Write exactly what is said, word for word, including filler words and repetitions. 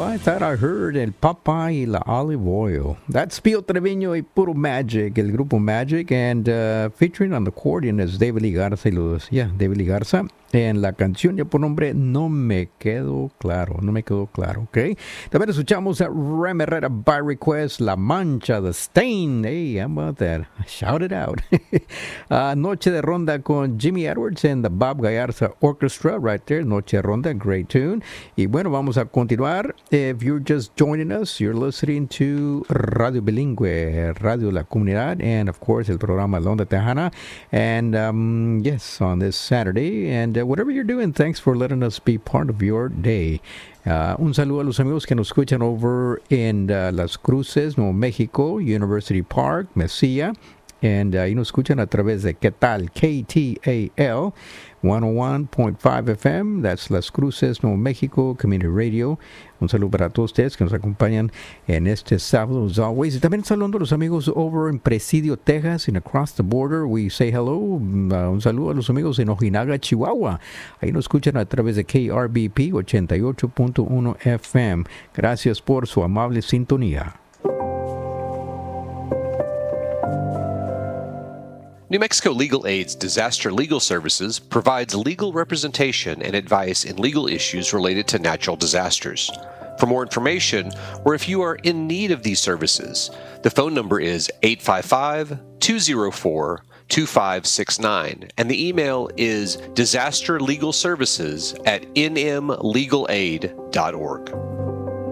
I thought I heard el Papa y la Olive Oil. That's Pio Treviño y Puro Magic, el grupo Magic, and uh, featuring on the accordion is David Lee Garza y los, yeah, David Lee Garza. En la canción ya por nombre No Me Quedó Claro, no me quedó claro, ¿ok? También escuchamos a Ram Herrera by request, La Mancha, The Stain. Hey, how about that? Shout it out. uh, Noche de Ronda con Jimmy Edwards and the Bob Gallarza Orchestra right there. Noche de Ronda, great tune. Y bueno, vamos a continuar. If you're just joining us, you're listening to Radio Bilingüe, Radio La Comunidad, and of course el programa Onda Tejana. And um, yes, on this Saturday. And uh, whatever you're doing, thanks for letting us be part of your day. Uh, un saludo a los amigos que nos escuchan over in uh, Las Cruces, Nuevo México, University Park, Mesilla. And uh, ahí nos escuchan a través de ¿Qué tal? K T A L one oh one point five F M. That's Las Cruces, Nuevo México, Community Radio. Un saludo para todos ustedes que nos acompañan en este sábado, as always. Y también saludando a los amigos over en Presidio, Texas, and across the border. We say hello. Uh, un saludo a los amigos en Ojinaga, Chihuahua. Ahí nos escuchan a través de K R B P ochenta y ocho punto uno F M. Gracias por su amable sintonía. New Mexico Legal Aid's Disaster Legal Services provides legal representation and advice in legal issues related to natural disasters. For more information, or if you are in need of these services, the phone number is eight five five, two oh four, two five six nine, and the email is disasterlegalservices at n m legal aid dot org.